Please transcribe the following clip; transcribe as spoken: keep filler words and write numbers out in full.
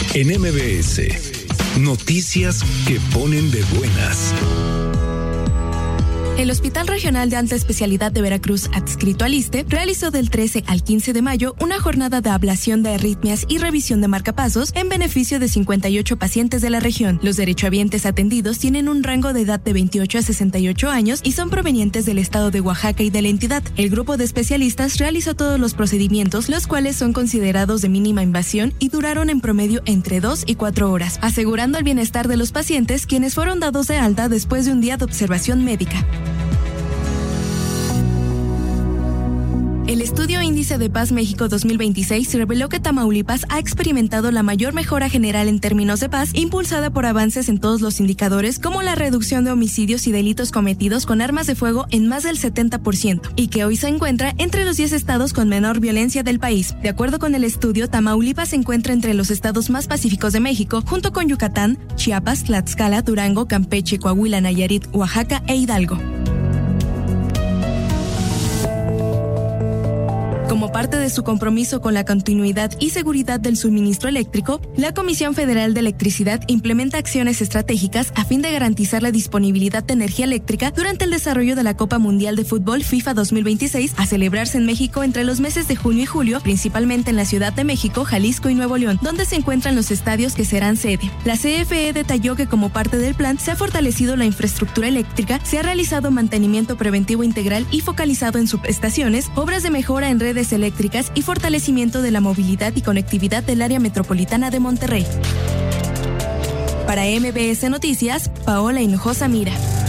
En M B S, noticias que ponen de buenas. El Hospital Regional de Alta Especialidad de Veracruz, adscrito al ISSSTE, realizó del trece al quince de mayo una jornada de ablación de arritmias y revisión de marcapasos en beneficio de cincuenta y ocho pacientes de la región. Los derechohabientes atendidos tienen un rango de edad de veintiocho a sesenta y ocho años y son provenientes del estado de Oaxaca y de la entidad. El grupo de especialistas realizó todos los procedimientos, los cuales son considerados de mínima invasión y duraron en promedio entre dos y cuatro horas, asegurando el bienestar de los pacientes, quienes fueron dados de alta después de un día de observación médica. El estudio Índice de Paz México dos mil veintiséis reveló que Tamaulipas ha experimentado la mayor mejora general en términos de paz, impulsada por avances en todos los indicadores, como la reducción de homicidios y delitos cometidos con armas de fuego en más del setenta por ciento, y que hoy se encuentra entre los diez estados con menor violencia del país. De acuerdo con el estudio, Tamaulipas se encuentra entre los estados más pacíficos de México, junto con Yucatán, Chiapas, Tlaxcala, Durango, Campeche, Coahuila, Nayarit, Oaxaca e Hidalgo. Como parte de su compromiso con la continuidad y seguridad del suministro eléctrico, la Comisión Federal de Electricidad implementa acciones estratégicas a fin de garantizar la disponibilidad de energía eléctrica durante el desarrollo de la Copa Mundial de Fútbol FIFA dos mil veintiséis, a celebrarse en México entre los meses de junio y julio, principalmente en la Ciudad de México, Jalisco y Nuevo León, donde se encuentran los estadios que serán sede. La C F E detalló que como parte del plan se ha fortalecido la infraestructura eléctrica, se ha realizado mantenimiento preventivo integral y focalizado en subestaciones, obras de mejora en redes eléctricas y fortalecimiento de la movilidad y conectividad del área metropolitana de Monterrey. Para M B S Noticias, Paola Hinojosa Mira.